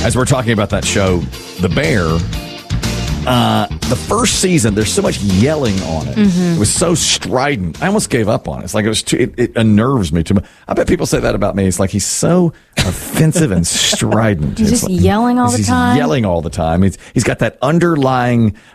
as we're talking about that show, The Bear, the first season, there's so much yelling on it. Mm-hmm. It was so strident. I almost gave up on it. It's like it was too, it unnerves me too much. I bet people say that about me. It's like he's so offensive and strident. He's just yelling all the time. He's yelling all the time. He's got that underlying